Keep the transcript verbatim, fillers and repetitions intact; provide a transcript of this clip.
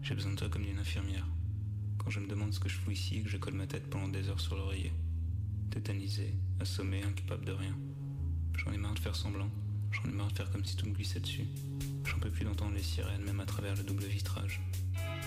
J'ai besoin de toi comme d'une infirmière. Quand je me demande ce que je fous ici et que je colle ma tête pendant des heures sur l'oreiller. Tétanisé, assommé, incapable de rien. J'en ai marre de faire semblant. J'en ai marre de faire comme si tout me glissait dessus. J'en peux plus d'entendre les sirènes, même à travers le double vitrage.